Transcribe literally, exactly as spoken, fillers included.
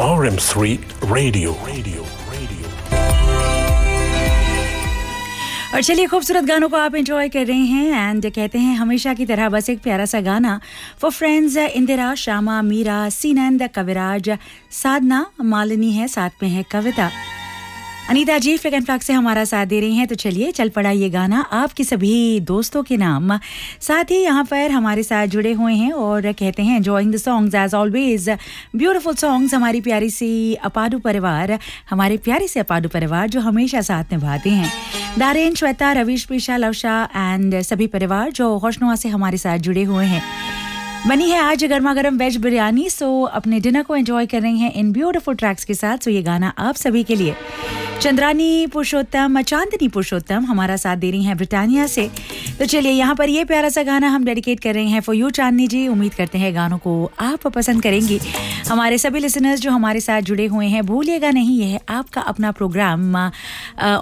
R M three Radio. Radio. Radio. और चलिए खूबसूरत गानों को आप एंजॉय कर रहे हैं एंड कहते हैं हमेशा की तरह बस एक प्यारा सा गाना फॉर फ्रेंड्स इंदिरा, श्यामा, मीरा, सीनंद, कविराज, साधना, मालिनी है, साथ में है कविता, अनीता जी फ्लिक एंड फ्लैग से हमारा साथ दे रही हैं। तो चलिए चल पड़ा ये गाना आपके सभी दोस्तों के नाम। साथ ही यहाँ पर हमारे साथ जुड़े हुए हैं और कहते हैं enjoying the songs as always, beautiful songs, हमारी प्यारी सी अपाडू परिवार, हमारे प्यारे से अपाडू परिवार जो हमेशा साथ निभाते हैं। दारेन, श्वेता, रवीश, प्रीशा, लवशा एंड सभी परिवार जो होशनुमा से हमारे साथ जुड़े हुए हैं। बनी है आज गर्मा गर्म वेज बिरयानी, सो अपने डिनर को एंजॉय कर रही हैं इन ब्यूटीफुल ट्रैक्स के साथ। सो ये गाना आप सभी के लिए। चंद्रानी पुरुषोत्तम, चांदनी पुरुषोत्तम हमारा साथ दे रही हैं ब्रिटानिया से। तो चलिए यहाँ पर ये प्यारा सा गाना हम डेडिकेट कर रहे हैं फॉर यू चांदनी जी। उम्मीद करते हैं गानों को आप पसंद करेंगी। हमारे सभी लिसनर्स जो हमारे साथ जुड़े हुए हैं, भूलिएगा नहीं, यह है आपका अपना प्रोग्राम